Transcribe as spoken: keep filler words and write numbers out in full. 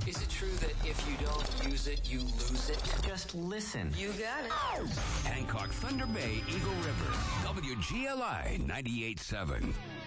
Is it true that if you don't use it, you lose it? Just listen. You got it. Hancock, Thunder Bay, Eagle River, W G L I ninety-eight point seven.